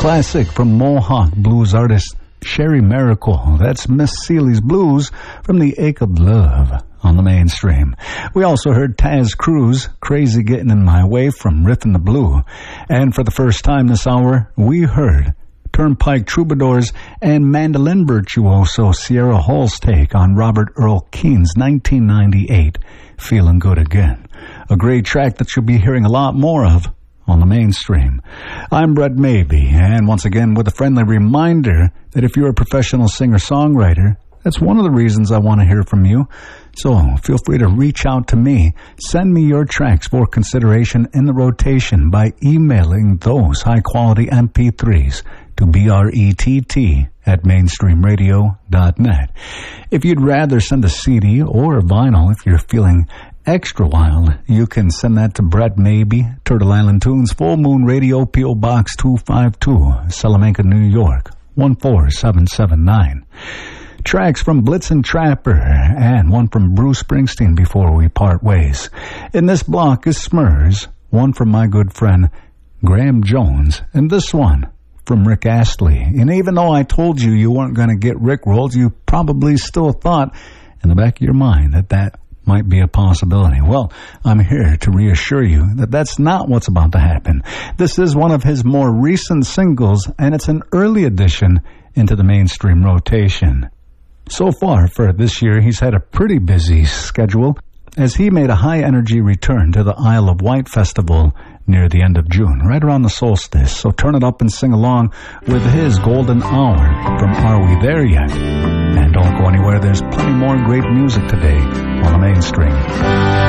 classic from Mohawk blues artist Sherry Miracle. That's Miss Seeley's Blues from the Ache of Love on the Mainstream. We also heard Taz Cruz, Crazy Getting in My Way from Riffin' the Blue. And for the first time this hour, we heard Turnpike Troubadours and mandolin virtuoso Sierra Hall's take on Robert Earl Keen's 1998 Feeling Good Again. A great track that you'll be hearing a lot more of on the Mainstream. I'm Brett Maybe, and once again with a friendly reminder that if you're a professional singer-songwriter, that's one of the reasons I want to hear from you. So feel free to reach out to me. Send me your tracks for consideration in the rotation by emailing those high-quality MP3s to brett@mainstreamradio.net. If you'd rather send a CD or a vinyl, if you're feeling extra wild, you can send that to Brett Maybe, Turtle Island Tunes, Full Moon Radio, P.O. Box 252, Salamanca, New York, 14779. Tracks from Blitz and Trapper, and one from Bruce Springsteen before we part ways. In this block is Smurs, one from my good friend Graham Jones, and this one from Rick Astley. And even though I told you you weren't going to get Rickrolled, you probably still thought in the back of your mind that might be a possibility. Well, I'm here to reassure you that that's not what's about to happen. This is one of his more recent singles, and it's an early addition into the Mainstream rotation. So far for this year, he's had a pretty busy schedule as he made a high-energy return to the Isle of Wight Festival near the end of June, right around the solstice. So turn it up and sing along with his Golden Hour from Are We There Yet? And don't go anywhere, there's plenty more great music today on the Mainstream.